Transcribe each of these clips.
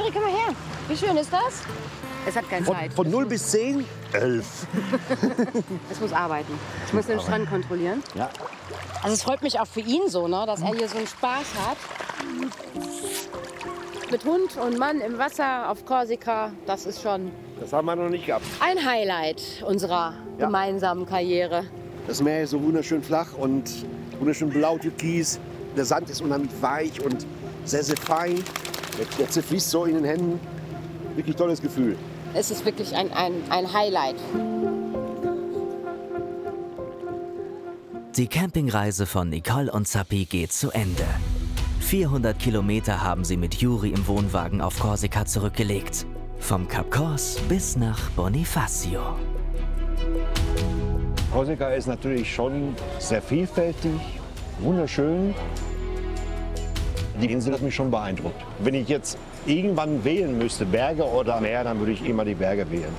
André, komm mal her. Wie schön ist das? Es hat keine Zeit. Von 0 bis 10? 11. Es muss arbeiten. Ich muss den Strand kontrollieren. Ja. Also es freut mich auch für ihn so, ne, dass er hier so einen Spaß hat. Mit Hund und Mann im Wasser auf Korsika, das ist schon Das haben wir noch nicht gehabt. ein Highlight unserer gemeinsamen Karriere. Das Meer ist so wunderschön flach und wunderschön blau, türkis. Der Sand ist unheimlich weich und sehr, sehr fein. Der zerfließt so in den Händen. Wirklich tolles Gefühl. Es ist wirklich ein Highlight. Die Campingreise von Nicole und Zappi geht zu Ende. 400 Kilometer haben sie mit Juri im Wohnwagen auf Korsika zurückgelegt. Vom Kap Kors bis nach Bonifacio. Korsika ist natürlich schon sehr vielfältig, wunderschön. Die Insel hat mich schon beeindruckt. Wenn ich jetzt irgendwann wählen müsste, Berge oder Meer, dann würde ich immer die Berge wählen.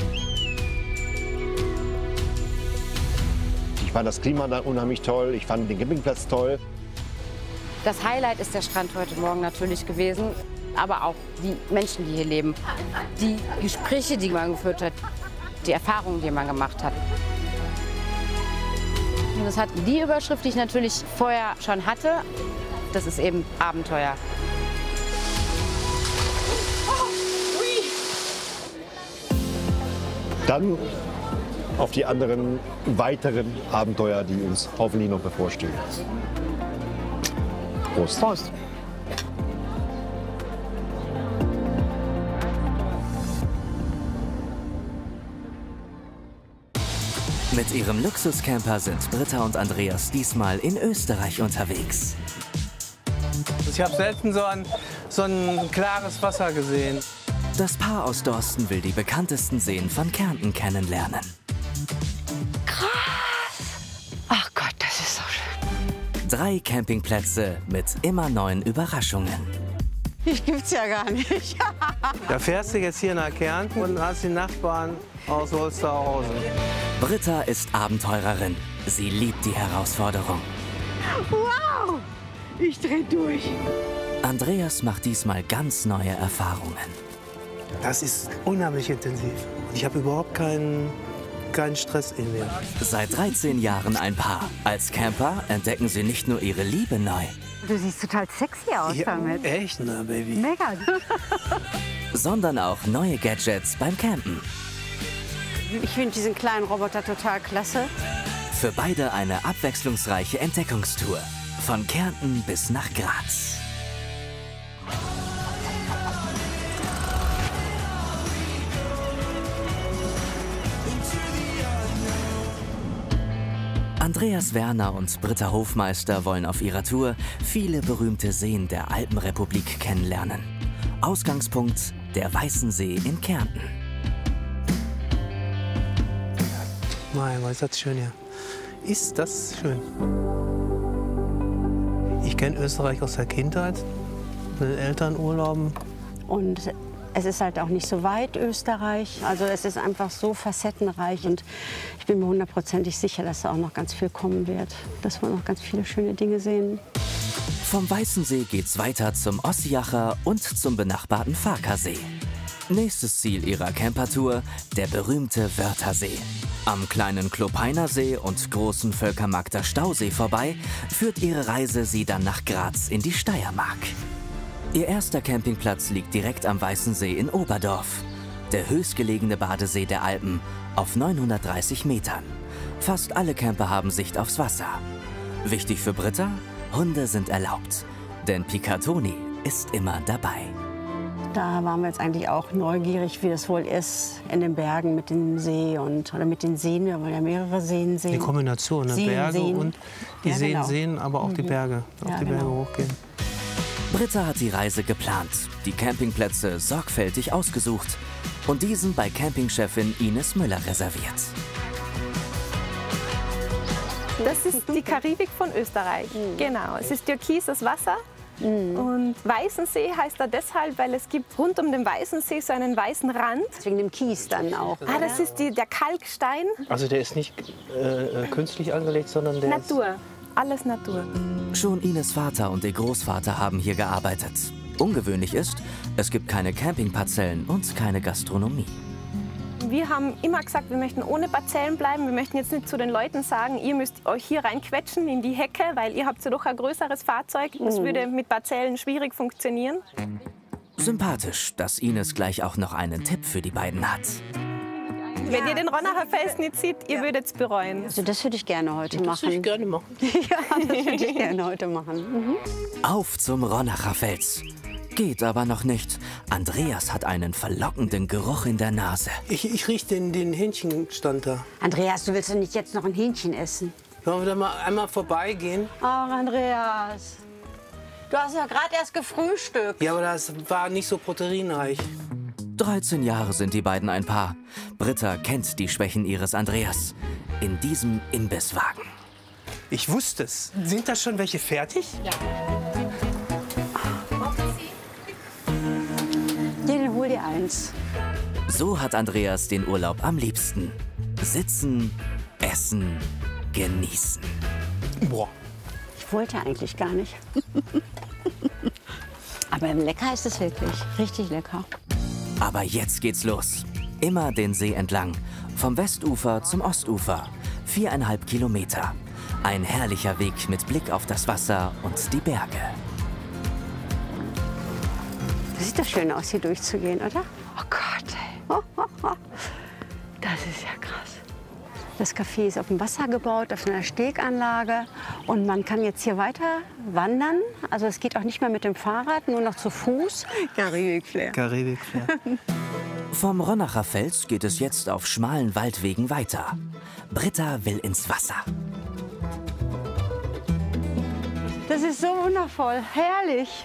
Ich fand das Klima da unheimlich toll, ich fand den Campingplatz toll. Das Highlight ist der Strand heute Morgen natürlich gewesen, aber auch die Menschen, die hier leben. Die Gespräche, die man geführt hat, die Erfahrungen, die man gemacht hat. Und das hat die Überschrift, die ich natürlich vorher schon hatte. Das ist eben Abenteuer. Dann auf die anderen weiteren Abenteuer, die uns hoffentlich noch bevorstehen. Prost. Prost. Mit ihrem Luxuscamper sind Britta und Andreas diesmal in Österreich unterwegs. Ich habe selten so ein klares Wasser gesehen. Das Paar aus Dorsten will die bekanntesten Seen von Kärnten kennenlernen. Ach Gott, das ist so schön. 3 Campingplätze mit immer neuen Überraschungen. Hier gibt's ja gar nicht. Da fährst du jetzt hier nach Kärnten und hast die Nachbarn aus Wolsterhausen. Britta ist Abenteurerin. Sie liebt die Herausforderung. Wow, ich dreh durch. Andreas macht diesmal ganz neue Erfahrungen. Das ist unheimlich intensiv. Ich habe überhaupt keinen Stress in mir. Seit 13 Jahren ein Paar. Als Camper entdecken sie nicht nur ihre Liebe neu, Du siehst total sexy aus damit. Echt, na, Baby? Mega. sondern auch neue Gadgets beim Campen. Ich finde diesen kleinen Roboter total klasse. Für beide eine abwechslungsreiche Entdeckungstour. Von Kärnten bis nach Graz. Andreas Werner und Britta Hofmeister wollen auf ihrer Tour viele berühmte Seen der Alpenrepublik kennenlernen. Ausgangspunkt der Weißensee in Kärnten. Mein Gott, ist das schön hier. Ist das schön. Ich kenne Österreich aus der Kindheit, mit den Elternurlauben. Und es ist halt auch nicht so weit, Österreich. Also es ist einfach so facettenreich. Und ich bin mir hundertprozentig sicher, dass da auch noch ganz viel kommen wird. Dass wir noch ganz viele schöne Dinge sehen. Vom Weißensee geht's weiter zum Ossiacher und zum benachbarten Farkasee. Nächstes Ziel ihrer Campertour, der berühmte Wörthersee. Am kleinen Klopeiner See und großen Völkermarkter Stausee vorbei, führt ihre Reise sie dann nach Graz in die Steiermark. Ihr erster Campingplatz liegt direkt am Weißensee in Oberdorf. Der höchstgelegene Badesee der Alpen auf 930 Metern. Fast alle Camper haben Sicht aufs Wasser. Wichtig für Britta, Hunde sind erlaubt. Denn Picatoni ist immer dabei. Da waren wir jetzt eigentlich auch neugierig, wie das wohl ist in den Bergen mit dem See oder mit den Seen. Wir wollen ja mehrere Seen sehen. Die Kombination, ne? Seen, Berge Seen. und die Ja, Seen genau. sehen, aber auch die Berge. Auf Ja, die Berge genau. hochgehen. Britta hat die Reise geplant, die Campingplätze sorgfältig ausgesucht und diesen bei Campingchefin Ines Müller reserviert. Das ist die Karibik von Österreich. Genau, es ist türkises Wasser. Und Weißensee heißt er deshalb, weil es gibt rund um den Weißensee so einen weißen Rand. Wegen dem Kies dann auch. Das ist der Kalkstein. Also der ist nicht künstlich angelegt, sondern der Natur, alles Natur. Schon Ines Vater und ihr Großvater haben hier gearbeitet. Ungewöhnlich ist, es gibt keine Campingparzellen und keine Gastronomie. Wir haben immer gesagt, wir möchten ohne Parzellen bleiben. Wir möchten jetzt nicht zu den Leuten sagen, ihr müsst euch hier reinquetschen in die Hecke, weil ihr habt ja doch ein größeres Fahrzeug. Das würde mit Parzellen schwierig funktionieren. Sympathisch, dass Ines gleich auch noch einen Tipp für die beiden hat. Wenn ihr den Ronacher Fels nicht seht, ihr würdet es bereuen. Also das würde ich gerne heute machen. Das würde ich gerne machen. Ja, das würde ich gerne heute machen. Auf zum Ronacher Fels. Geht aber noch nicht. Andreas hat einen verlockenden Geruch in der Nase. Ich rieche den Hähnchenstand da. Andreas, du willst doch nicht jetzt noch ein Hähnchen essen? Sollen wir da mal einmal vorbeigehen? Ach, Andreas. Du hast ja gerade erst gefrühstückt. Ja, aber das war nicht so proteinreich. 13 Jahre sind die beiden ein Paar. Britta kennt die Schwächen ihres Andreas. In diesem Imbisswagen. Ich wusste es. Sind da schon welche fertig? Ja, dann hol dir eins. So hat Andreas den Urlaub am liebsten. Sitzen, essen, genießen. Boah. Ich wollte eigentlich gar nicht. Aber lecker ist es wirklich. Richtig lecker. Aber jetzt geht's los. Immer den See entlang. Vom Westufer zum Ostufer. 4,5 Kilometer. Ein herrlicher Weg mit Blick auf das Wasser und die Berge. Das sieht doch schön aus, hier durchzugehen, oder? Oh Gott, ey. Das ist ja krass. Das Café ist auf dem Wasser gebaut, auf einer Steganlage. Und man kann jetzt hier weiter wandern. Also es geht auch nicht mehr mit dem Fahrrad, nur noch zu Fuß. Karibik-Flair. Karibik-Flair. Vom Ronacher Fels geht es jetzt auf schmalen Waldwegen weiter. Britta will ins Wasser. Das ist so wundervoll, herrlich.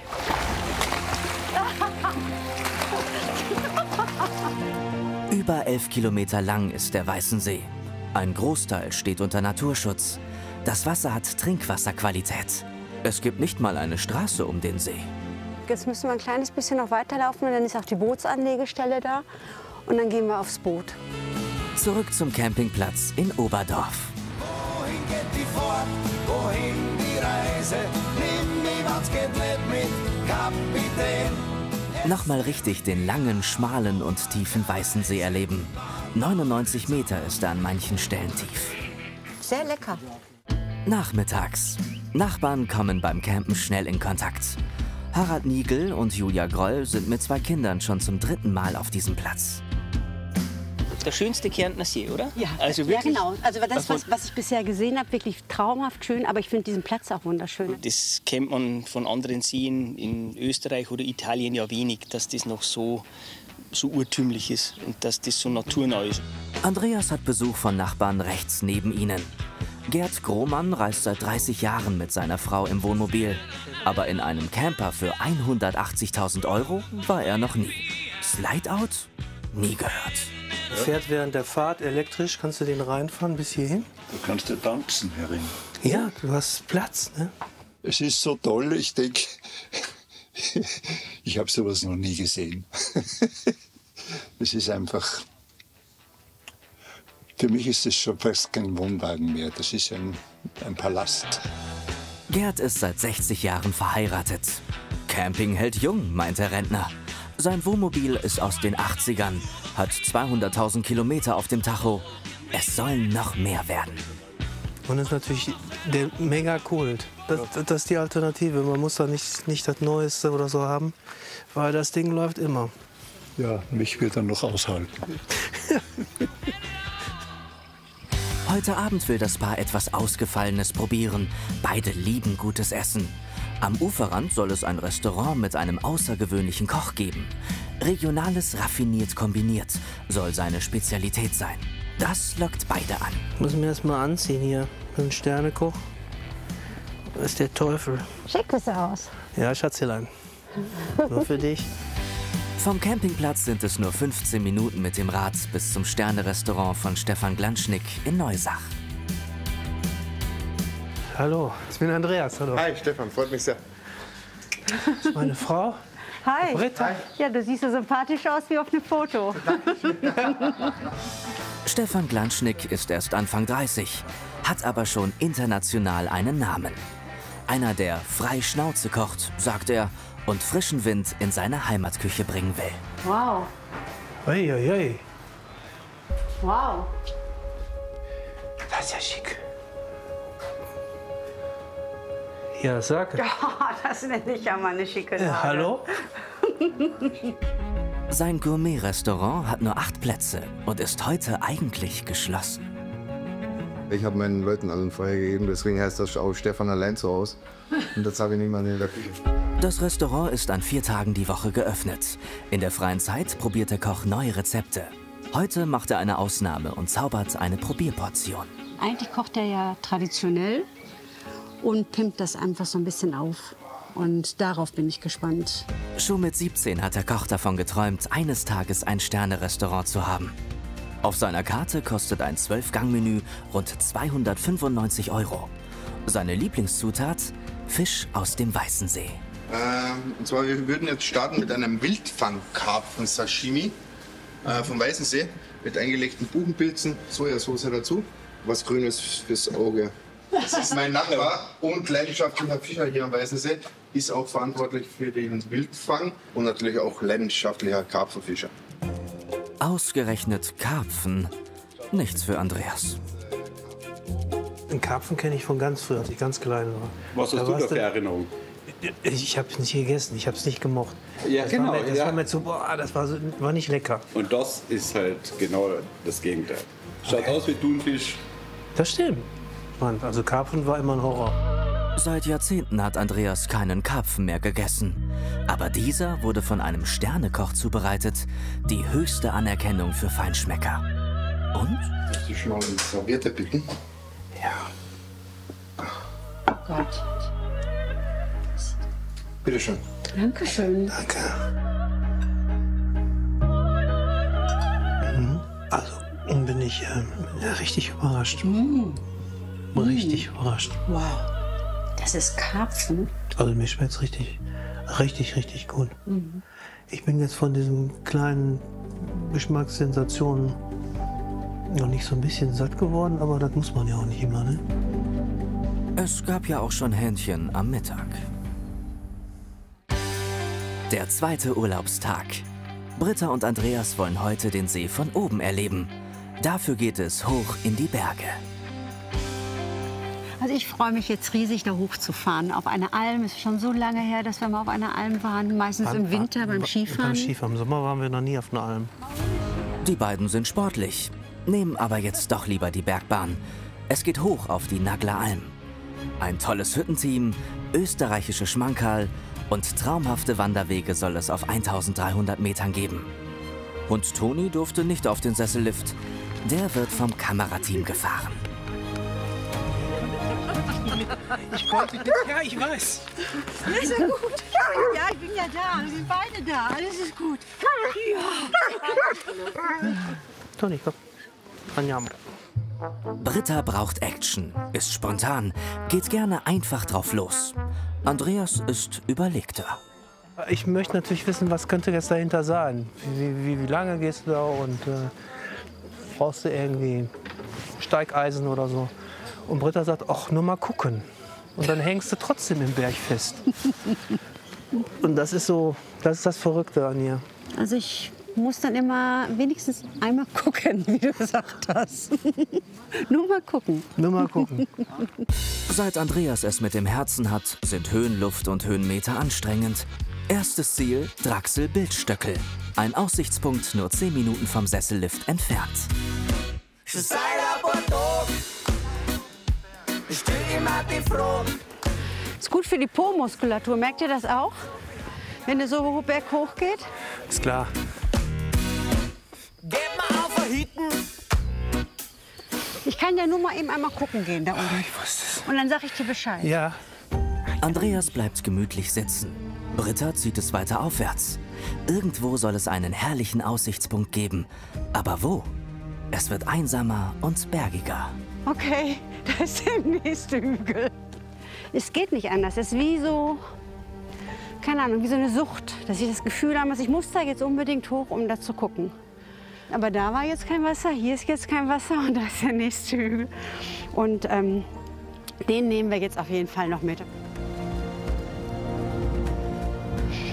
Über 11 Kilometer lang ist der Weißensee. Ein Großteil steht unter Naturschutz. Das Wasser hat Trinkwasserqualität. Es gibt nicht mal eine Straße um den See. Jetzt müssen wir ein kleines bisschen noch weiterlaufen und dann ist auch die Bootsanlegestelle da. Und dann gehen wir aufs Boot. Zurück zum Campingplatz in Oberdorf. Wohin geht die fort? Wohin die Reise? Nimm mich, was geht nicht mit, Kapitän. Nochmal richtig den langen, schmalen und tiefen Weißensee erleben. 99 Meter ist er an manchen Stellen tief. Sehr lecker. Nachmittags. Nachbarn kommen beim Campen schnell in Kontakt. Harald Niegel und Julia Groll sind mit 2 Kindern schon zum 3. Mal auf diesem Platz. Der schönste Kärntner See, oder? Ja, also wirklich, ja genau. Also das, was ich bisher gesehen habe, wirklich traumhaft schön. Aber ich finde diesen Platz auch wunderschön. Das kennt man von anderen Seen in Österreich oder Italien ja wenig, dass das noch so urtümlich ist und dass das so naturnah ist. Andreas hat Besuch von Nachbarn rechts neben ihnen. Gerd Grohmann reist seit 30 Jahren mit seiner Frau im Wohnmobil. Aber in einem Camper für 180.000 € war er noch nie. Slideout? Nie gehört. Fährt während der Fahrt elektrisch, kannst du den reinfahren bis hierhin? Du kannst ja tanzen, Herrin. Ja, du hast Platz, ne? Es ist so toll, ich denke, ich habe sowas noch nie gesehen. Es ist einfach, für mich ist es schon fast kein Wohnwagen mehr, das ist ein Palast. Gerd ist seit 60 Jahren verheiratet. Camping hält jung, meint der Rentner. Sein Wohnmobil ist aus den 80ern, hat 200.000 Kilometer auf dem Tacho. Es sollen noch mehr werden. Und das ist natürlich der Mega-Kult. Das ist die Alternative. Man muss da nicht das Neueste oder so haben, weil das Ding läuft immer. Ja, mich wird er noch aushalten. Heute Abend will das Paar etwas Ausgefallenes probieren. Beide lieben gutes Essen. Am Uferrand soll es ein Restaurant mit einem außergewöhnlichen Koch geben. Regionales raffiniert kombiniert soll seine Spezialität sein. Das lockt beide an. Müssen wir erst mal anziehen hier. Ein Sternekoch. Das ist der Teufel. Schick bist du aus. Ja, Schatzelein. Nur für dich. Vom Campingplatz sind es nur 15 Minuten mit dem Rad bis zum Sterne-Restaurant von Stefan Glanschnick in Neusach. Hallo, ich bin Andreas. Hallo. Hi Stefan, freut mich sehr. Das ist meine Frau. Hi. Britta. Ja, du siehst so sympathisch aus wie auf dem Foto. Stefan Glanschnick ist erst Anfang 30, hat aber schon international einen Namen. Einer, der frei Schnauze kocht, sagt er, und frischen Wind in seine Heimatküche bringen will. Wow. Hey, hey, hey. Wow. Das ist ja schick. Ja, sag. Ja, das nenne ich ja mal eine schicke Lage. Hallo? Sein Gourmet-Restaurant hat nur 8 Plätze und ist heute eigentlich geschlossen. Ich habe meinen Leuten allen Feuer gegeben, deswegen heißt das auch Stefan allein zu Hause. Und das habe ich niemanden in der Küche. Das Restaurant ist an 4 Tagen die Woche geöffnet. In der freien Zeit probiert der Koch neue Rezepte. Heute macht er eine Ausnahme und zaubert eine Probierportion. Eigentlich kocht er ja traditionell und pimpt das einfach so ein bisschen auf. Und darauf bin ich gespannt. Schon mit 17 hat der Koch davon geträumt, eines Tages ein Sterne-Restaurant zu haben. Auf seiner Karte kostet ein 12-Gang-Menü rund 295 €. Seine Lieblingszutat? Fisch aus dem Weißensee. Und zwar, wir würden jetzt starten mit einem Wildfangkarpfen-Sashimi vom Weißensee mit eingelegten Buchenpilzen, Sojasauce dazu, was Grünes fürs Auge. Das ist mein Nachbar und leidenschaftlicher Fischer hier am Weißensee, ist auch verantwortlich für den Wildfang und natürlich auch leidenschaftlicher Karpfenfischer. Ausgerechnet Karpfen. Nichts für Andreas. Den Karpfen kenne ich von ganz früh, als ich ganz klein war. Was hast du da für Erinnerung? Ich habe es nicht gegessen, ich habe es nicht gemocht. Ja, genau. Das war mir zu, boah, das war nicht lecker. Und das ist halt genau das Gegenteil. Schaut aus wie Thunfisch. Das stimmt. Mann, also Karpfen war immer ein Horror. Seit Jahrzehnten hat Andreas keinen Karpfen mehr gegessen. Aber dieser wurde von einem Sternekoch zubereitet. Die höchste Anerkennung für Feinschmecker. Und? Möchtest du schon mal eine Serviette bitten? Oh Gott. Bitte schön. Dankeschön. Danke. Also bin ich richtig überrascht. Richtig überrascht. Wow. Das ist Karpfen. Also mir schmeckt es richtig gut. Ich bin jetzt von diesen kleinen Geschmackssensationen noch nicht so ein bisschen satt geworden, aber das muss man ja auch nicht immer, ne? Es gab ja auch schon Hähnchen am Mittag. Der 2. Urlaubstag. Britta und Andreas wollen heute den See von oben erleben. Dafür geht es hoch in die Berge. Also ich freue mich jetzt riesig, da hochzufahren. Auf eine Alm. Es ist schon so lange her, dass wir mal auf einer Alm waren. Meistens im Winter beim Skifahren. Beim Skifahren. Im Sommer waren wir noch nie auf einer Alm. Die beiden sind sportlich, nehmen aber jetzt doch lieber die Bergbahn. Es geht hoch auf die Nagler Alm. Ein tolles Hüttenteam, österreichische Schmankerl und traumhafte Wanderwege soll es auf 1300 Metern geben. Und Toni durfte nicht auf den Sessellift. Der wird vom Kamerateam gefahren. Ich konnte nicht. Ja, ich weiß. Ist ja gut. Ja, ich bin ja da. Wir sind beide da. Alles ist gut. Ja. Toni, komm. Anjam. Britta braucht Action, ist spontan, geht gerne einfach drauf los. Andreas ist überlegter. Ich möchte natürlich wissen, was könnte jetzt dahinter sein? Wie lange gehst du da und brauchst du irgendwie Steigeisen oder so? Und Britta sagt, ach, nur mal gucken. Und dann hängst du trotzdem im Berg fest. Und das ist das Verrückte an ihr. Also ich muss dann immer wenigstens einmal gucken, wie du gesagt hast. Nur mal gucken. Nur mal gucken. Seit Andreas es mit dem Herzen hat, sind Höhenluft und Höhenmeter anstrengend. Erstes Ziel, Draxel-Bildstöckel. Ein Aussichtspunkt nur 10 Minuten vom Sessellift entfernt. Ist gut für die Po-Muskulatur. Merkt ihr das auch? Wenn es so berghoch geht? Ist klar. Ich kann ja nur mal eben einmal gucken gehen da unten. Ich wusste es. Und dann sage ich dir Bescheid. Ja. Andreas bleibt gemütlich sitzen. Britta zieht es weiter aufwärts. Irgendwo soll es einen herrlichen Aussichtspunkt geben. Aber wo? Es wird einsamer und bergiger. Okay, da ist der nächste Hügel. Es geht nicht anders. Es ist wie so, keine Ahnung, wie so eine Sucht. Dass ich das Gefühl habe, ich muss da jetzt unbedingt hoch, um da zu gucken. Aber da war jetzt kein Wasser, hier ist jetzt kein Wasser und da ist der nächste Hügel. Und den nehmen wir jetzt auf jeden Fall noch mit.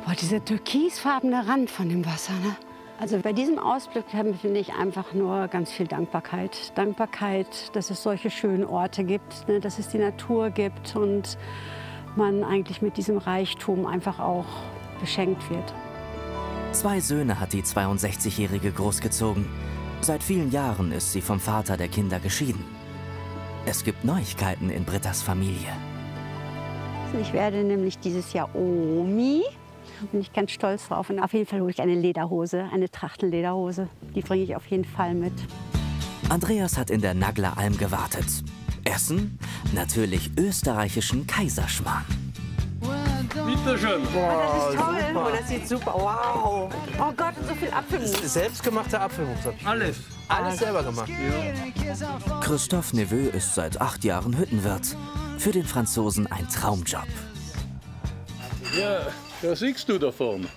Boah, dieser türkisfarbene Rand von dem Wasser, ne? Also bei diesem Ausblick finde ich einfach nur ganz viel Dankbarkeit. Dankbarkeit, dass es solche schönen Orte gibt, ne? Dass es die Natur gibt und man eigentlich mit diesem Reichtum einfach auch beschenkt wird. 2 Söhne hat die 62-Jährige großgezogen. Seit vielen Jahren ist sie vom Vater der Kinder geschieden. Es gibt Neuigkeiten in Brittas Familie. Ich werde nämlich dieses Jahr Omi. Bin ich ganz stolz drauf. Und auf jeden Fall hole ich eine Lederhose, eine Trachtenlederhose. Die bringe ich auf jeden Fall mit. Andreas hat in der Nagleralm gewartet. Essen? Natürlich österreichischen Kaiserschmarrn. Bitte schön. Oh, das ist toll. Oh, das sieht super. Wow. Oh Gott, so viel Apfelmus. Selbstgemachter Apfelmus habe ich. Alles selber gemacht. Ja. Christophe Neveu ist seit 8 Jahren Hüttenwirt. Für den Franzosen ein Traumjob. Ja, das siehst du da vorne.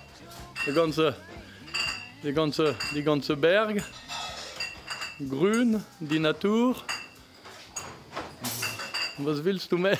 Die ganze Berg, grün, die Natur. Was willst du mehr?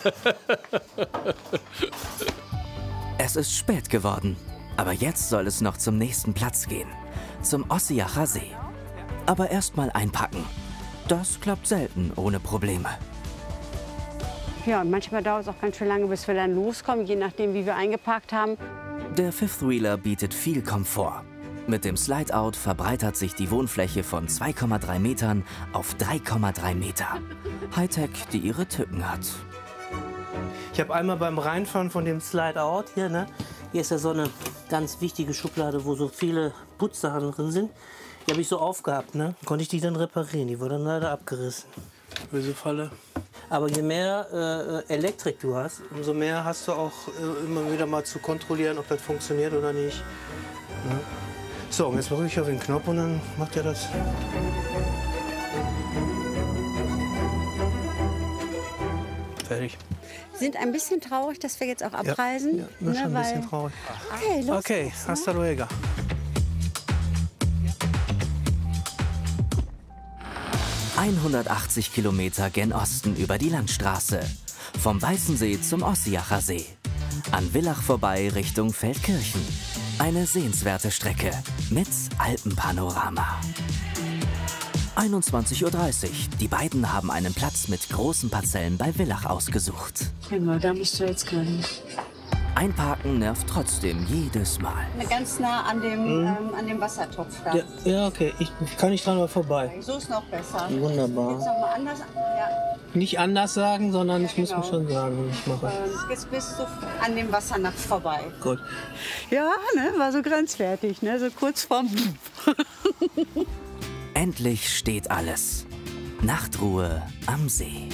Es ist spät geworden, aber jetzt soll es noch zum nächsten Platz gehen, zum Ossiacher See. Aber erst mal einpacken. Das klappt selten ohne Probleme. Ja, und manchmal dauert es auch ganz schön lange, bis wir dann loskommen, je nachdem, wie wir eingepackt haben. Der Fifth Wheeler bietet viel Komfort. Mit dem Slide-Out verbreitert sich die Wohnfläche von 2,3 Metern auf 3,3 Meter. Hightech, die ihre Tücken hat. Ich habe einmal beim Reinfahren von dem Slide-Out hier, ne? Hier ist ja so eine ganz wichtige Schublade, wo so viele Putzsachen drin sind. Die habe ich so aufgehabt, ne? Konnte ich die dann reparieren. Die wurde dann leider abgerissen. Böse Falle. Aber je mehr Elektrik du hast, umso mehr hast du auch immer wieder mal zu kontrollieren, ob das funktioniert oder nicht. Ne? So, und jetzt drücke ich auf den Knopf und dann macht er das. Fertig. Wir sind ein bisschen traurig, dass wir jetzt auch abreisen. Ja, das ist schon ein bisschen traurig. Okay, los okay, geht's, ne? hasta luego. ...180 Kilometer gen Osten über die Landstraße. Vom Weißensee zum Ossiacher See. An Villach vorbei Richtung Feldkirchen. Eine sehenswerte Strecke mit Alpenpanorama. 21:30 Uhr. Die beiden haben einen Platz mit großen Parzellen bei Villach ausgesucht. Genau, da musst du jetzt rein. Einparken nervt trotzdem jedes Mal. Ganz nah an dem Wassertopf da. Ja, okay. Ich kann nicht dran mal vorbei. So ist noch besser. Wunderbar. Jetzt noch mal anders. Ja. Nicht anders sagen, sondern ich muss mir schon sagen, was ich mache. Jetzt bist du an dem Wassernapf vorbei. Gut. Ja, ne, war so grenzwertig, ne, so kurz vorm. Endlich steht alles. Nachtruhe am See.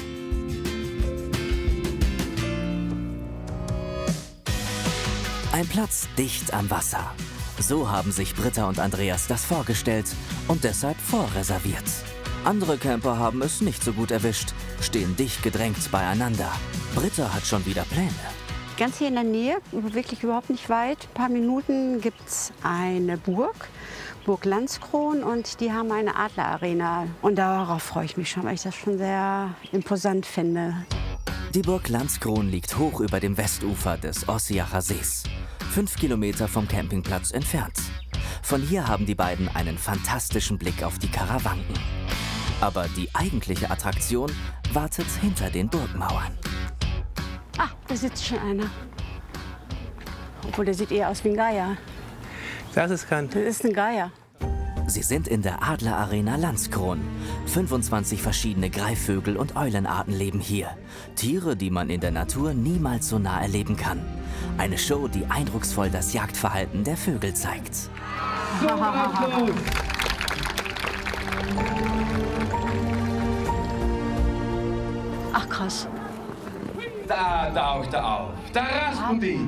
Ein Platz dicht am Wasser. So haben sich Britta und Andreas das vorgestellt und deshalb vorreserviert. Andere Camper haben es nicht so gut erwischt, stehen dicht gedrängt beieinander. Britta hat schon wieder Pläne. Ganz hier in der Nähe, wirklich überhaupt nicht weit, ein paar Minuten gibt es eine Burg, Burg Landskron, und die haben eine Adlerarena. Und darauf freue ich mich schon, weil ich das schon sehr imposant finde. Die Burg Landskron liegt hoch über dem Westufer des Ossiacher Sees, 5 Kilometer vom Campingplatz entfernt. Von hier haben die beiden einen fantastischen Blick auf die Karawanken. Aber die eigentliche Attraktion wartet hinter den Burgmauern. Ah, da sitzt schon einer. Obwohl, der sieht eher aus wie ein Geier. Das ist kein... Das ist ein Geier. Sie sind in der Adlerarena Landskron. 25 verschiedene Greifvögel und Eulenarten leben hier. Tiere, die man in der Natur niemals so nah erleben kann. Eine Show, die eindrucksvoll das Jagdverhalten der Vögel zeigt. Ach, krass. Da taucht er auf. Der Rasputin.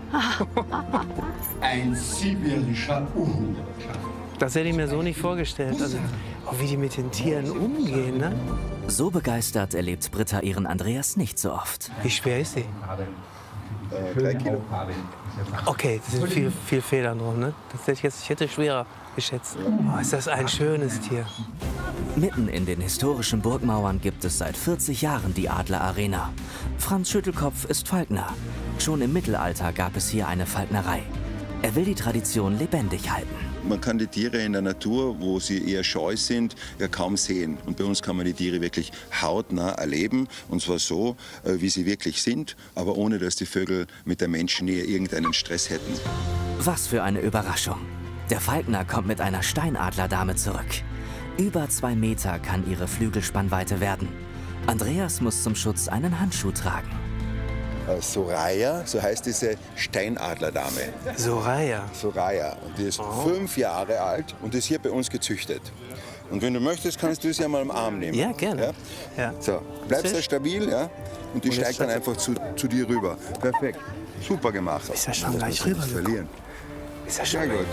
Ein sibirischer Uhu. Das hätte ich mir so nicht vorgestellt. Also, auch wie die mit den Tieren umgehen, ne? So begeistert erlebt Britta ihren Andreas nicht so oft. Wie schwer ist sie? 3 Kilo. Okay, das sind viel Federn drum, ne? Ich hätte schwerer geschätzt. Oh, ist das ein schönes Tier. Mitten in den historischen Burgmauern gibt es seit 40 Jahren die Adlerarena. Franz Schüttelkopf ist Falkner. Schon im Mittelalter gab es hier eine Falknerei. Er will die Tradition lebendig halten. Man kann die Tiere in der Natur, wo sie eher scheu sind, ja kaum sehen. Und bei uns kann man die Tiere wirklich hautnah erleben. Und zwar so, wie sie wirklich sind, aber ohne, dass die Vögel mit der Menschennähe irgendeinen Stress hätten. Was für eine Überraschung. Der Falkner kommt mit einer Steinadlerdame zurück. Über 2 Meter kann ihre Flügelspannweite werden. Andreas muss zum Schutz einen Handschuh tragen. Soraya, so heißt diese Steinadlerdame. Soraya? Soraya. Und die ist 5 Jahre alt und ist hier bei uns gezüchtet. Und wenn du möchtest, kannst du sie ja mal am Arm nehmen. Ja, gerne. Ja? So, bleibst du stabil, ja? Und die steigt dann einfach zu dir rüber. Perfekt. Super gemacht. Ist ja schon gleich rüber. Verlieren. Ist ja schon gut.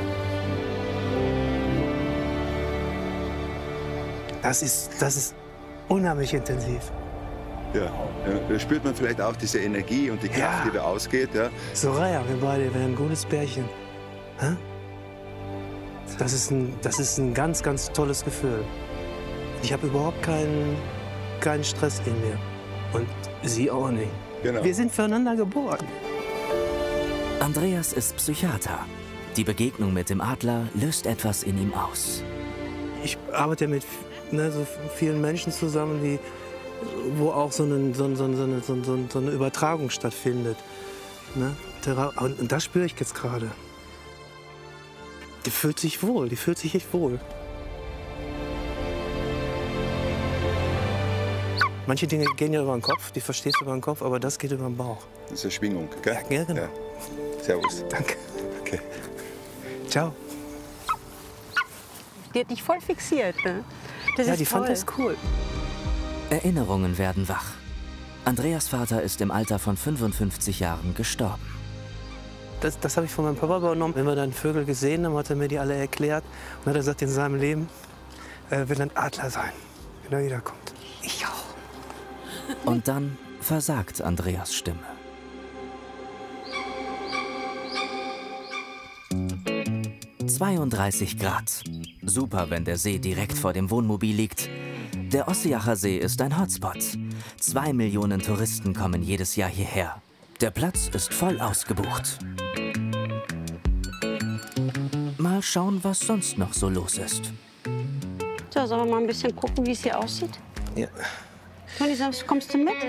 Das ist unheimlich intensiv. Ja, da spürt man vielleicht auch diese Energie und die Kraft, die da ausgeht. Ja. Soraya, wir beide wären ein gutes Pärchen. Hä? Das ist ein ganz, ganz tolles Gefühl. Ich habe überhaupt keinen Stress in mir. Und sie auch nicht. Genau. Wir sind füreinander geboren. Andreas ist Psychiater. Die Begegnung mit dem Adler löst etwas in ihm aus. Ich arbeite mit so vielen Menschen zusammen, wo auch so eine Übertragung stattfindet. Ne? Und das spüre ich jetzt gerade. Die fühlt sich wohl, die fühlt sich echt wohl. Manche Dinge gehen ja über den Kopf, die verstehst du über den Kopf, aber das geht über den Bauch. Das ist eine Schwingung, gell? Ja, genau. Ja. Servus. Danke. Okay. Ciao. Die hat dich voll fixiert, ne? Das ja, ist die toll. fand das cool. Erinnerungen werden wach. Andreas Vater ist im Alter von 55 Jahren gestorben. Das habe ich von meinem Papa übernommen. Wenn wir dann Vögel gesehen haben, hat er mir die alle erklärt. Und hat er gesagt, in seinem Leben will ein Adler sein, wenn er wiederkommt. Ich auch. Und dann versagt Andreas' Stimme. +32 Grad. Super, wenn der See direkt vor dem Wohnmobil liegt. Der Ossiacher See ist ein Hotspot. 2 Millionen Touristen kommen jedes Jahr hierher. Der Platz ist voll ausgebucht. Mal schauen, was sonst noch so los ist. So, sollen wir mal ein bisschen gucken, wie es hier aussieht? Ja. Toni, kommst du mit?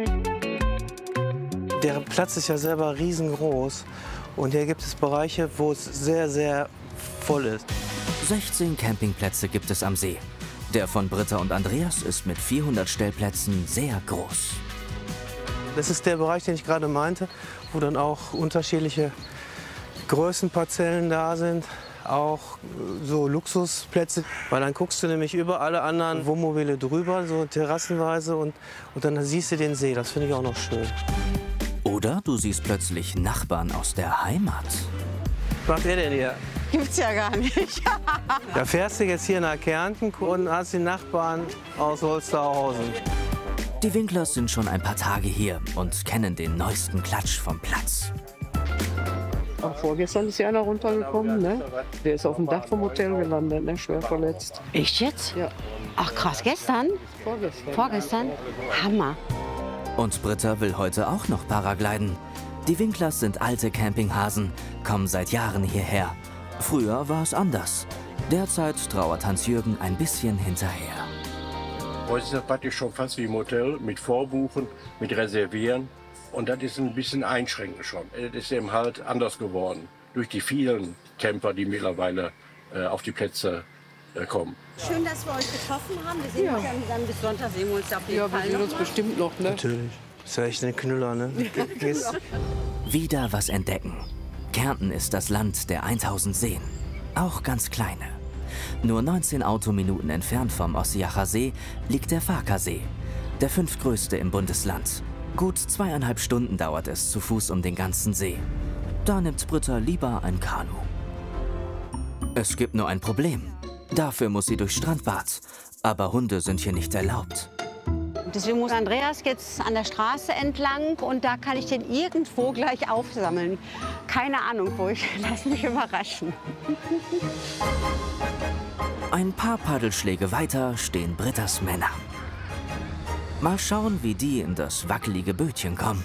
Der Platz ist ja selber riesengroß. Und hier gibt es Bereiche, wo es sehr, sehr voll ist. 16 Campingplätze gibt es am See. Der von Britta und Andreas ist mit 400 Stellplätzen sehr groß. Das ist der Bereich, den ich gerade meinte, wo dann auch unterschiedliche Größenparzellen da sind. Auch so Luxusplätze, weil dann guckst du nämlich über alle anderen Wohnmobile drüber, so terrassenweise, und dann siehst du den See. Das finde ich auch noch schön. Oder du siehst plötzlich Nachbarn aus der Heimat. Was macht der denn hier? Gibt's ja gar nicht. Da fährst du jetzt hier nach Kärnten und hast die Nachbarn aus Holsterhausen. Die Winklers sind schon ein paar Tage hier und kennen den neuesten Klatsch vom Platz. Auch vorgestern ist ja einer runtergekommen, ne? Der ist auf dem Dach vom Hotel gelandet, ne? Schwer verletzt. Echt jetzt? Ja. Ach krass, gestern? Vorgestern. Vorgestern? Hammer. Und Britta will heute auch noch Paragliden. Die Winklers sind alte Campinghasen, kommen seit Jahren hierher. Früher war es anders. Derzeit trauert Hans-Jürgen ein bisschen hinterher. Heute ist das praktisch schon fast wie im Hotel, mit Vorbuchen, mit Reservieren. Und das ist ein bisschen einschränkend schon. Das ist eben halt anders geworden. Durch die vielen Camper, die mittlerweile auf die Plätze kommen. Schön, dass wir euch getroffen haben. Wir sehen uns ja dann bis Sonntag, sehen wir uns auf jeden Fall wir sehen uns bestimmt noch, ne? Natürlich. Ist ja echt ein Knüller, ne? Wieder was entdecken. Kärnten ist das Land der 1000 Seen. Auch ganz kleine. Nur 19 Autominuten entfernt vom Ossiacher See liegt der Farkasee, der 5. größte im Bundesland. Gut 2,5 Stunden dauert es zu Fuß um den ganzen See. Da nimmt Britta lieber ein Kanu. Es gibt nur ein Problem. Dafür muss sie durchs Strandbad. Aber Hunde sind hier nicht erlaubt. Deswegen muss Andreas jetzt an der Straße entlang und da kann ich den irgendwo gleich aufsammeln. Keine Ahnung wo, ich lasse mich überraschen. Ein paar Paddelschläge weiter stehen Britta's Männer. Mal schauen, wie die in das wackelige Bötchen kommen.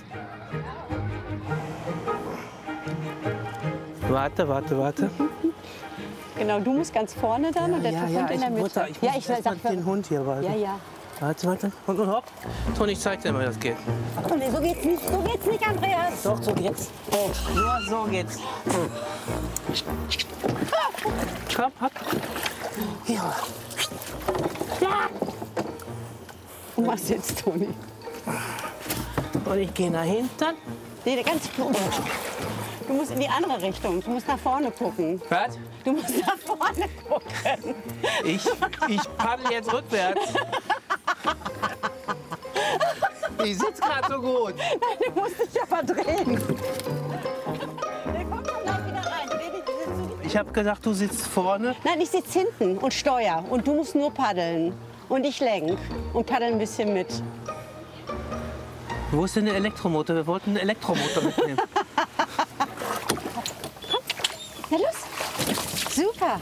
Warte, warte, warte. Genau, du musst ganz vorne dann und der Hund in der Mitte. Ich muss den Hund hier warten. Ja, ja. Warte, warte. Und hopp. Toni, ich zeig dir mal, wie das geht. Toni, so geht's nicht, Andreas. Doch, so geht's. Nur so geht's. Komm, hopp. Ja. Und was jetzt, Toni? Und ich gehe nach hinten. Nee, ganz komisch. Du musst in die andere Richtung. Du musst nach vorne gucken. Was? Du musst nach vorne gucken. Ich paddel jetzt rückwärts. Ich sitze gerade so gut. Nein, du musst dich aber drehen. Der kommt doch gleich wieder rein. Ich habe gesagt, du sitzt vorne. Nein, ich sitze hinten und steuer. Und du musst nur paddeln. Und ich lenk und paddel ein bisschen mit. Wo ist denn der Elektromotor? Wir wollten einen Elektromotor mitnehmen. Ja, los. Super.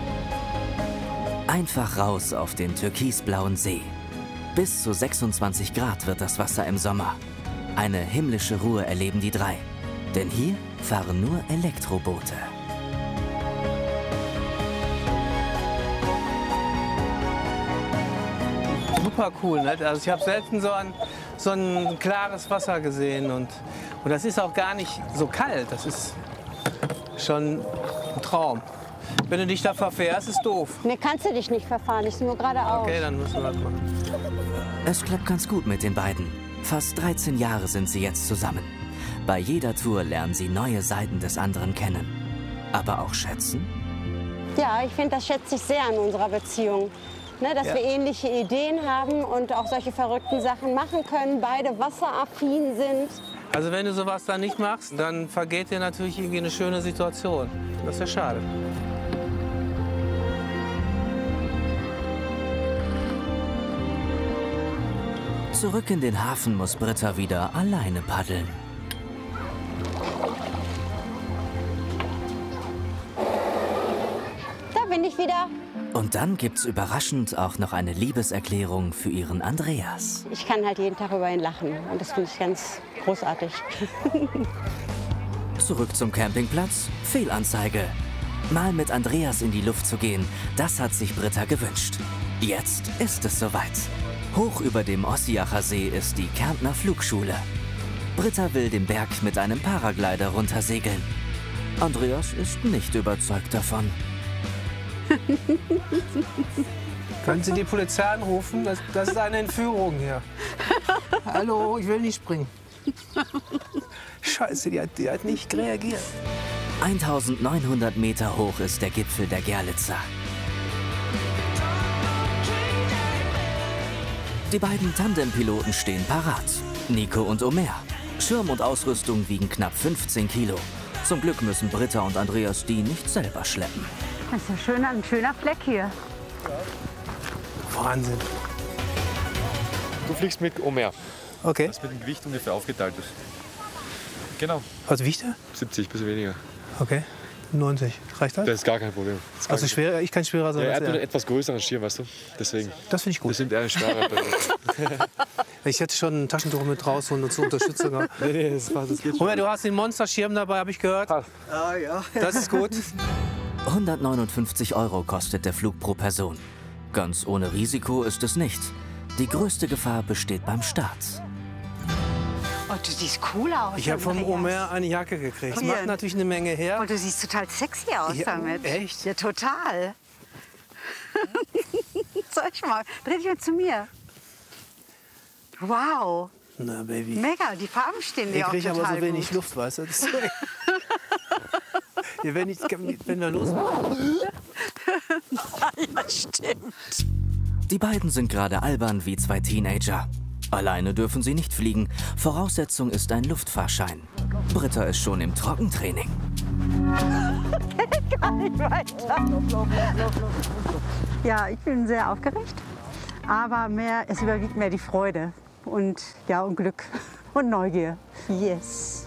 Einfach raus auf den türkisblauen See. Bis zu 26 Grad wird das Wasser im Sommer. Eine himmlische Ruhe erleben die drei. Denn hier fahren nur Elektroboote. Super cool, ne? Also ich habe selten so ein klares Wasser gesehen. Und das ist auch gar nicht so kalt. Das ist schon ein Traum. Wenn du dich da verfährst, ist doof. Ne, kannst du dich nicht verfahren, ich nur geradeaus. Okay, dann müssen wir das machen. Es klappt ganz gut mit den beiden. Fast 13 Jahre sind sie jetzt zusammen. Bei jeder Tour lernen sie neue Seiten des anderen kennen. Aber auch schätzen? Ja, ich finde, das schätze ich sehr an unserer Beziehung. Ne, dass wir ähnliche Ideen haben und auch solche verrückten Sachen machen können, beide wasseraffin sind. Also wenn du sowas dann nicht machst, dann vergeht dir natürlich irgendwie eine schöne Situation. Das ist ja schade. Zurück in den Hafen muss Britta wieder alleine paddeln. Da bin ich wieder. Und dann gibt's überraschend auch noch eine Liebeserklärung für ihren Andreas. Ich kann halt jeden Tag über ihn lachen und das finde ich ganz großartig. Zurück zum Campingplatz. Fehlanzeige. Mal mit Andreas in die Luft zu gehen, das hat sich Britta gewünscht. Jetzt ist es soweit. Hoch über dem Ossiacher See ist die Kärntner Flugschule. Britta will den Berg mit einem Paraglider runtersegeln. Andreas ist nicht überzeugt davon. Können Sie die Polizei anrufen? Das ist eine Entführung hier. Hallo, ich will nicht springen. Scheiße, die hat nicht reagiert. 1900 Meter hoch ist der Gipfel der Gerlitzer. Die beiden Tandempiloten stehen parat. Nico und Omer. Schirm und Ausrüstung wiegen knapp 15 Kilo. Zum Glück müssen Britta und Andreas die nicht selber schleppen. Das ist ja ein schöner Fleck hier. Wahnsinn. Du fliegst mit Omer. Okay. Das mit dem Gewicht ungefähr aufgeteilt ist. Genau. Was wiegt er? 70, bisschen weniger. Okay. 90. Reicht das? Das ist gar kein Problem. Also schwer, ich kann schwerer sein Ja, er als hat er. einen etwas größeren Schirm, weißt du? Deswegen. Das finde ich gut. Das sind eher ein schwerer. Ich hätte schon ein Taschentuch mit rausholen und zur Unterstützung. Nee, das geht schon. Du hast den Monsterschirm dabei, habe ich gehört. Ah ja. Das ist gut. 159 € kostet der Flug pro Person. Ganz ohne Risiko ist es nicht. Die größte Gefahr besteht beim Start. Oh, du siehst cool aus. Ich habe vom Omer eine Jacke gekriegt. Das macht natürlich eine Menge her. Und du siehst total sexy aus damit. Echt? Ja, total. Zeig mal, dreh dich mal zu mir. Wow. Na, Baby. Mega, die Farben stehen dir auch total gut. Ich kriege aber so wenig Luft, weißt du? Wenn wir losmachen. Ja, stimmt. Die beiden sind gerade albern wie zwei Teenager. Alleine dürfen sie nicht fliegen. Voraussetzung ist ein Luftfahrschein. Britta ist schon im Trockentraining. Geht gar nicht weiter. Ja, ich bin sehr aufgeregt. Aber es überwiegt mehr die Freude und, ja, und Glück und Neugier. Yes.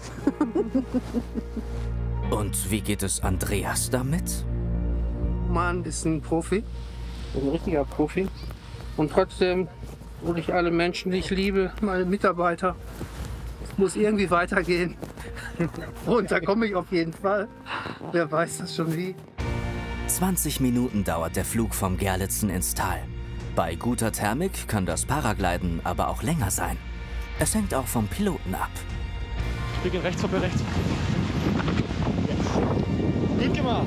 Und wie geht es Andreas damit? Mann ist ein Profi, ein richtiger Profi. Und trotzdem, und ich alle Menschen, die ich liebe, meine Mitarbeiter, es muss irgendwie weitergehen. Und da komme ich auf jeden Fall. Wer weiß das schon wie. 20 Minuten dauert der Flug vom Gerlitzen ins Tal. Bei guter Thermik kann das Paragliden aber auch länger sein. Es hängt auch vom Piloten ab. Wir gehen rechts, vorbei rechts. Yes. Gut gemacht.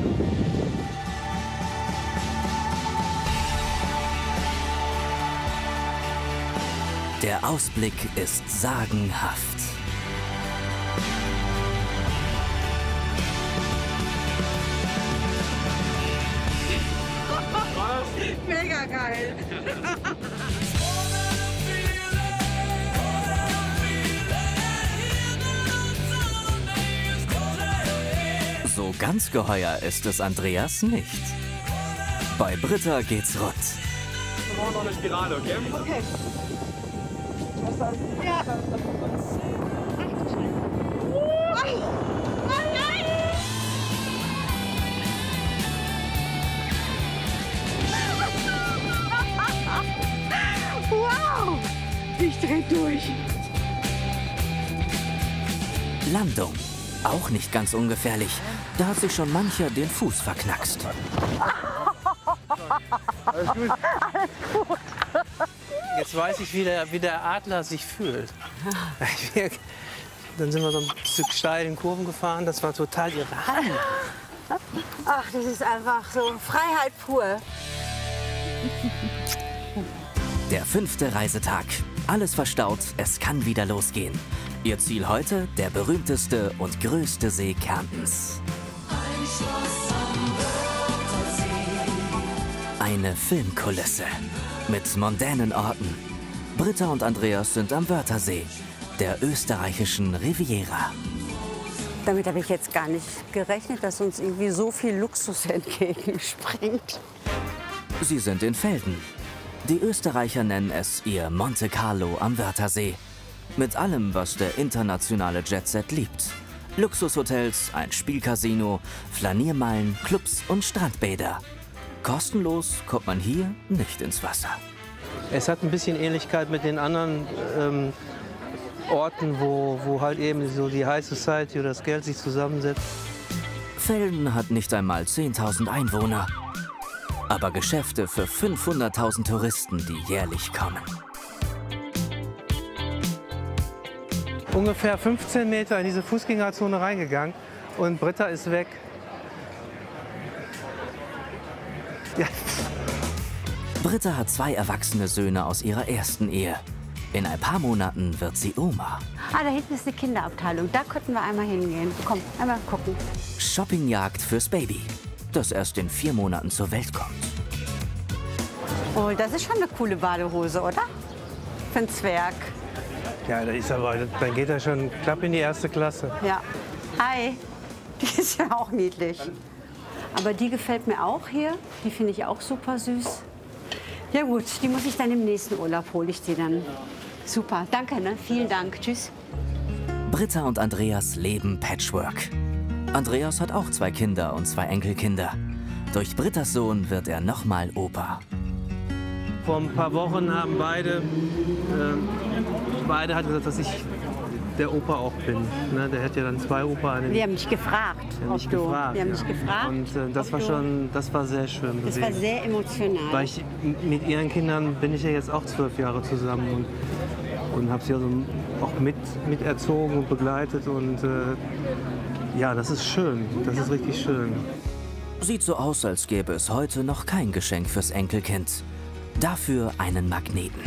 Der Ausblick ist sagenhaft. Mega geil. So ganz geheuer ist es Andreas nicht. Bei Britta geht's rund. Wir brauchen noch eine Spirale, okay? Okay. Ja. Wow! Ich dreh durch. Landung. Auch nicht ganz ungefährlich. Da hat sich schon mancher den Fuß verknackst. Alles gut. Alles gut. Jetzt weiß ich, wie der Adler sich fühlt. Dann sind wir so ein Stück steil in Kurven gefahren. Das war total irre. Ach, das ist einfach so Freiheit pur. Der 5. Reisetag. Alles verstaut, es kann wieder losgehen. Ihr Ziel heute, der berühmteste und größte See Kärntens. Eine Filmkulisse mit mondänen Orten. Britta und Andreas sind am Wörthersee, der österreichischen Riviera. Damit habe ich jetzt gar nicht gerechnet, dass uns irgendwie so viel Luxus entgegenspringt. Sie sind in Velden. Die Österreicher nennen es ihr Monte Carlo am Wörthersee. Mit allem, was der internationale Jetset liebt. Luxushotels, ein Spielcasino, Flaniermeilen, Clubs und Strandbäder. Kostenlos kommt man hier nicht ins Wasser. Es hat ein bisschen Ähnlichkeit mit den anderen Orten, wo halt eben so die High Society oder das Geld sich zusammensetzt. Velden hat nicht einmal 10.000 Einwohner. Aber Geschäfte für 500.000 Touristen, die jährlich kommen. Ungefähr 15 Meter in diese Fußgängerzone reingegangen und Britta ist weg. Ja. Britta hat 2 erwachsene Söhne aus ihrer ersten Ehe. In ein paar Monaten wird sie Oma. Ah, da hinten ist eine Kinderabteilung. Da könnten wir einmal hingehen. Komm, einmal gucken. Shoppingjagd fürs Baby, das erst in 4 Monaten zur Welt kommt. Oh, das ist schon eine coole Badehose, oder? Für einen Zwerg. Ja, das ist aber, dann geht er schon knapp in die 1. Klasse. Ja. Hi. Die ist ja auch niedlich. Aber die gefällt mir auch hier. Die finde ich auch super süß. Ja gut, die muss ich dann im nächsten Urlaub hole ich die dann. Super, danke, ne? Vielen Dank. Tschüss. Britta und Andreas leben Patchwork. Andreas hat auch 2 Kinder und 2 Enkelkinder. Durch Brittas Sohn wird er nochmal Opa. Vor ein paar Wochen haben beide hat gesagt, dass ich der Opa auch bin. Ne? Der hat ja dann 2 Opa. Die haben mich gefragt. Die haben mich gefragt. Die haben mich gefragt. Und das war sehr schön. Das war sehr emotional. Weil mit ihren Kindern bin ich ja jetzt auch 12 Jahre zusammen und habe sie also auch miterzogen und begleitet. Und ja, das ist schön. Das ist richtig schön. Sieht so aus, als gäbe es heute noch kein Geschenk fürs Enkelkind. Dafür einen Magneten.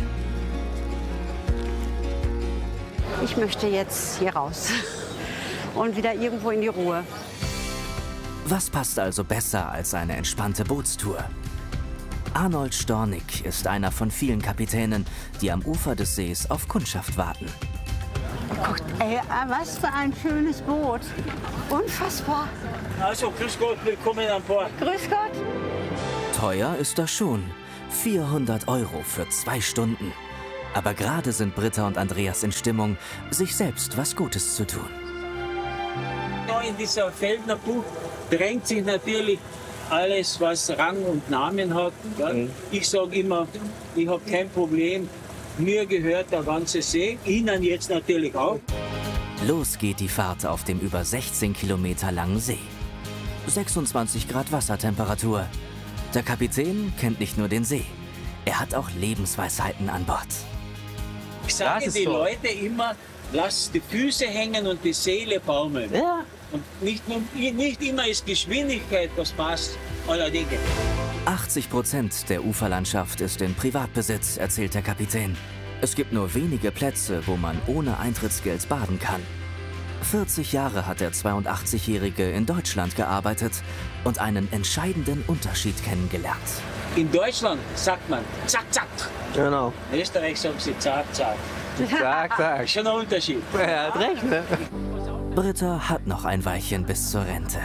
Ich möchte jetzt hier raus und wieder irgendwo in die Ruhe. Was passt also besser als eine entspannte Bootstour? Arnold Stornig ist einer von vielen Kapitänen, die am Ufer des Sees auf Kundschaft warten. Guckt, ey, was für ein schönes Boot. Unfassbar. Also, grüß Gott, willkommen an Bord. Grüß Gott. Teuer ist das schon. 400 € für 2 Stunden. Aber gerade sind Britta und Andreas in Stimmung, sich selbst was Gutes zu tun. In dieser Feldnerbucht drängt sich natürlich alles, was Rang und Namen hat. Ja. Ich sage immer, ich habe kein Problem. Mir gehört der ganze See, Ihnen jetzt natürlich auch. Los geht die Fahrt auf dem über 16 Kilometer langen See. 26 Grad Wassertemperatur. Der Kapitän kennt nicht nur den See, er hat auch Lebensweisheiten an Bord. Ich sage den Leuten immer, lass die Füße hängen und die Seele baumeln. Ja. Und nicht immer ist Geschwindigkeit das Maß aller Dinge. 80% der Uferlandschaft ist in Privatbesitz, erzählt der Kapitän. Es gibt nur wenige Plätze, wo man ohne Eintrittsgeld baden kann. 40 Jahre hat der 82-Jährige in Deutschland gearbeitet und einen entscheidenden Unterschied kennengelernt. In Deutschland sagt man zack, zack. Genau. In Österreich sagen sie zack, zack. Zack, zack. Schon ein Unterschied. Er hat recht, ne? Britta hat noch ein Weilchen bis zur Rente.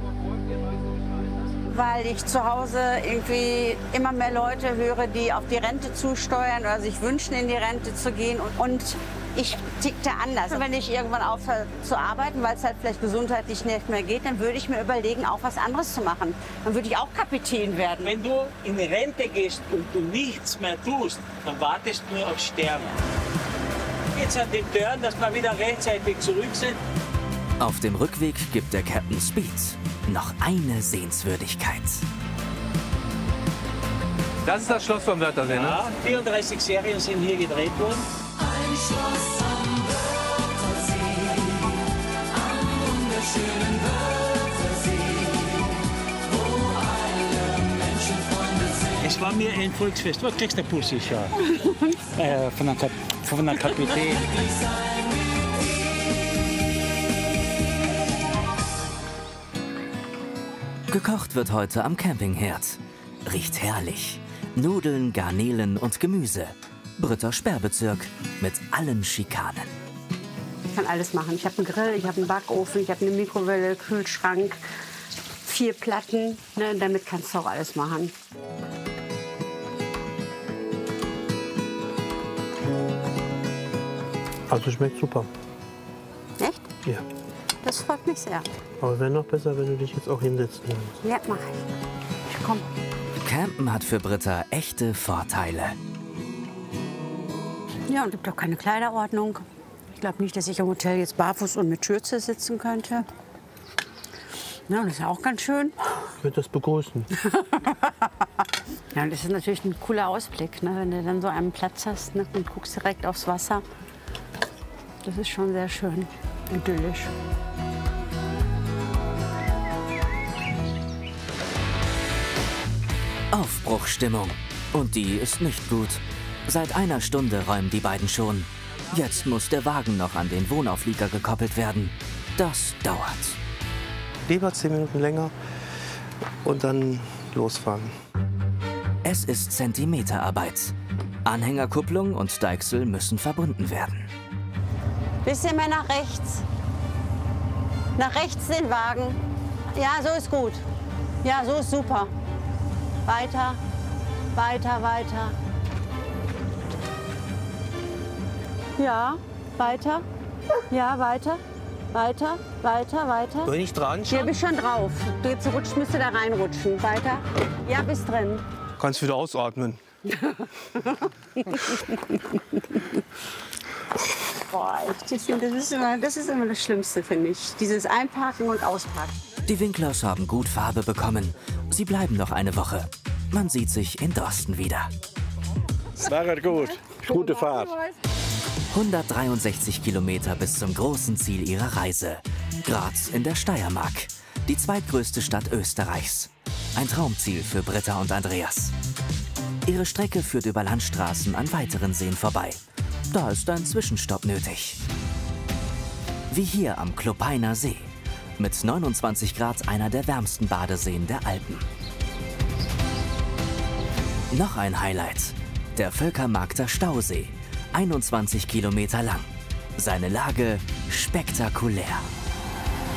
Weil ich zu Hause irgendwie immer mehr Leute höre, die auf die Rente zusteuern oder sich wünschen, in die Rente zu gehen. Und ich tickte anders. Wenn ich irgendwann aufhöre zu arbeiten, weil es halt vielleicht gesundheitlich nicht mehr geht, dann würde ich mir überlegen, auch was anderes zu machen. Dann würde ich auch Kapitän werden. Wenn du in Rente gehst und du nichts mehr tust, dann wartest du nur auf Sterben. Jetzt an den Türen, dass wir wieder rechtzeitig zurück sind. Auf dem Rückweg gibt der Captain Speed noch eine Sehenswürdigkeit. Das ist das Schloss vom Wörthersee, ne? Ja, 34 Serien sind hier gedreht worden. Ein Schloss am Wörthersee, am wunderschönen Wörthersee, wo alle Menschen Freunde sind. Es war mir ein Volksfest. Was kriegst du Puls ich ja? Von der Kapitän. Gekocht wird heute am Campingherd. Riecht herrlich. Nudeln, Garnelen und Gemüse. Britta Sperrbezirk mit allen Schikanen. Ich kann alles machen. Ich habe einen Grill, ich habe einen Backofen, ich habe eine Mikrowelle, Kühlschrank, 4 Platten. Ne, damit kannst du auch alles machen. Also schmeckt super. Echt? Ja. Das freut mich sehr. Aber wäre noch besser, wenn du dich jetzt auch hinsetzt. Ja, mach ich. Ich komm. Campen hat für Britta echte Vorteile. Ja, und gibt auch keine Kleiderordnung. Ich glaube nicht, dass ich im Hotel jetzt barfuß und mit Schürze sitzen könnte. Ja, das ist ja auch ganz schön. Ich würde das begrüßen. Ja, das ist natürlich ein cooler Ausblick, ne? Wenn du dann so einen Platz hast, ne? Und guckst direkt aufs Wasser. Das ist schon sehr schön, idyllisch. Aufbruchstimmung. Und die ist nicht gut. Seit einer Stunde räumen die beiden schon. Jetzt muss der Wagen noch an den Wohnauflieger gekoppelt werden. Das dauert. Lieber 10 Minuten länger und dann losfahren. Es ist Zentimeterarbeit. Anhängerkupplung und Deichsel müssen verbunden werden. Bisschen mehr nach rechts. Nach rechts den Wagen. Ja, so ist gut. Ja, so ist super. Weiter, weiter, weiter. Ja, weiter. Ja, weiter. Weiter, weiter, weiter. Bin ich dran schon? Hier bist schon drauf. Du jetzt rutscht, müsst du da reinrutschen. Weiter. Ja, bist drin. Kannst wieder ausatmen. Boah, echt, das ist immer das Schlimmste, finde ich. Dieses Einparken und Ausparken. Die Winklers haben gut Farbe bekommen. Sie bleiben noch eine Woche. Man sieht sich in Dorsten wieder. Es war gut. Gute Fahrt. 163 Kilometer bis zum großen Ziel ihrer Reise. Graz in der Steiermark. Die zweitgrößte Stadt Österreichs. Ein Traumziel für Britta und Andreas. Ihre Strecke führt über Landstraßen an weiteren Seen vorbei. Da ist ein Zwischenstopp nötig. Wie hier am Klopeiner See. Mit 29 Grad einer der wärmsten Badeseen der Alpen. Noch ein Highlight. Der Völkermarkter Stausee. 21 Kilometer lang. Seine Lage spektakulär.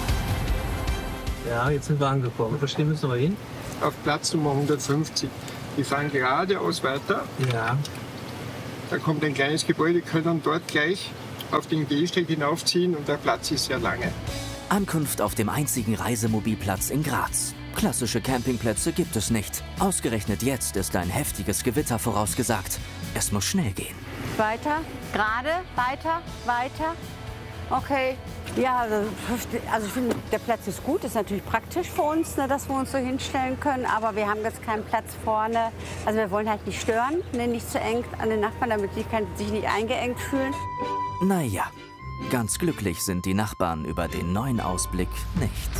Ja, jetzt sind wir angekommen. Wo stehen müssen wir hin? Auf Platz Nummer 150. Die fahren geradeaus weiter. Ja. Da kommt ein kleines Gebäude, können dann dort gleich auf den Gehsteig hinaufziehen und der Platz ist sehr lange. Ankunft auf dem einzigen Reisemobilplatz in Graz. Klassische Campingplätze gibt es nicht. Ausgerechnet jetzt ist ein heftiges Gewitter vorausgesagt. Es muss schnell gehen. Weiter, gerade, weiter, weiter. Okay. Ja, also ich finde, der Platz ist gut. Ist natürlich praktisch für uns, ne, dass wir uns so hinstellen können. Aber wir haben jetzt keinen Platz vorne. Also wir wollen halt nicht stören, ne, nicht zu eng an den Nachbarn, damit die sich nicht eingeengt fühlen. Naja, ganz glücklich sind die Nachbarn über den neuen Ausblick nicht.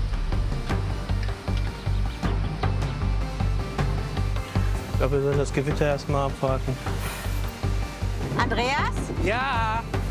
Ich glaube, wir sollen das Gewitter erst mal abwarten. Andreas? Ja.